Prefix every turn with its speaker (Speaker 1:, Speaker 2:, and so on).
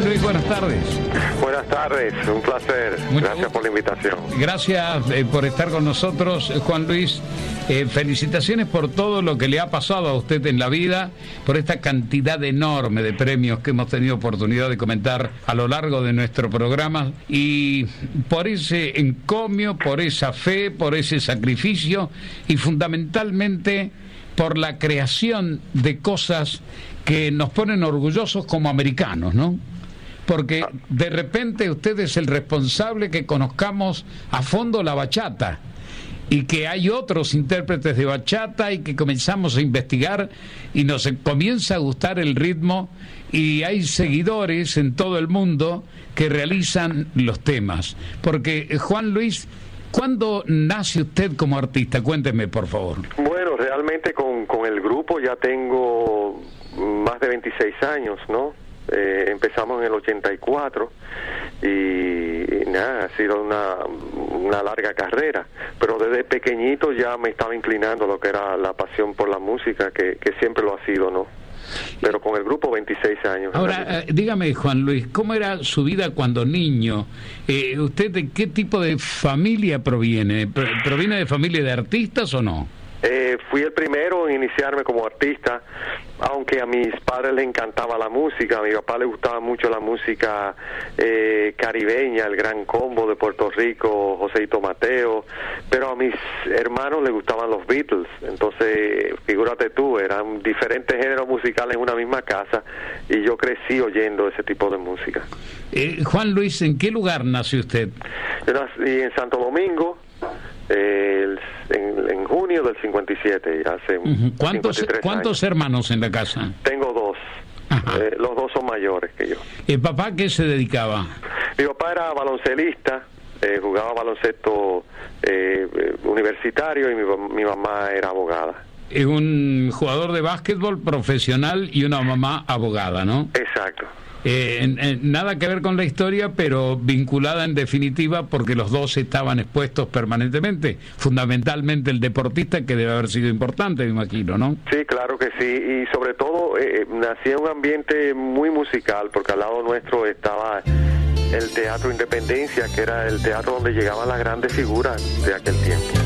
Speaker 1: Juan Luis, buenas tardes.
Speaker 2: Buenas tardes, un placer. Gracias por la invitación.
Speaker 1: Gracias por estar con nosotros, Juan Luis. Felicitaciones por todo lo que le ha pasado a usted en la vida, por esta cantidad enorme de premios que hemos tenido oportunidad de comentar a lo largo de nuestro programa, y por ese encomio, por esa fe, por ese sacrificio y fundamentalmente por la creación de cosas que nos ponen orgullosos como americanos, ¿no? Porque de repente usted es el responsable que conozcamos a fondo la bachata y que hay otros intérpretes de bachata y que comenzamos a investigar y nos comienza a gustar el ritmo, y hay seguidores en todo el mundo que realizan los temas. Porque, Juan Luis, ¿cuándo nace usted como artista? Cuénteme, por favor.
Speaker 2: Bueno, realmente con el grupo ya tengo más de 26 años, ¿no? Empezamos en el 84 y nada, ha sido una larga carrera, pero desde pequeñito ya me estaba inclinando a lo que era la pasión por la música, que siempre lo ha sido, ¿no? Pero con el grupo 26 años.
Speaker 1: Ahora, dígame, Juan Luis, ¿cómo era su vida cuando niño? ¿Usted de qué tipo de familia proviene? ¿Proviene de familia de artistas o no?
Speaker 2: Fui el primero en iniciarme como artista, aunque a mis padres les encantaba la música. A mi papá le gustaba mucho la música caribeña, el Gran Combo de Puerto Rico, Joséito Mateo, pero a mis hermanos les gustaban los Beatles. Entonces, figúrate tú, eran diferentes géneros musicales en una misma casa, y yo crecí oyendo ese tipo de música.
Speaker 1: Juan Luis, ¿en qué lugar nació usted?
Speaker 2: Yo nací en Santo Domingo, en junio del 57, hace
Speaker 1: ¿Cuántos hermanos en la casa?
Speaker 2: Tengo dos. Los dos son mayores que yo.
Speaker 1: ¿El papá qué se dedicaba?
Speaker 2: Mi papá era baloncelista, jugaba baloncesto universitario, y mi mamá era abogada.
Speaker 1: Es un jugador de básquetbol profesional y una mamá abogada, ¿no?
Speaker 2: Exacto.
Speaker 1: Nada que ver con la historia, pero vinculada en definitiva, porque los dos estaban expuestos permanentemente, fundamentalmente el deportista, que debe haber sido importante, me imagino, ¿no?
Speaker 2: Sí, claro que sí, y sobre todo nací en un ambiente muy musical, porque al lado nuestro estaba el Teatro Independencia, que era el teatro donde llegaban las grandes figuras de aquel tiempo.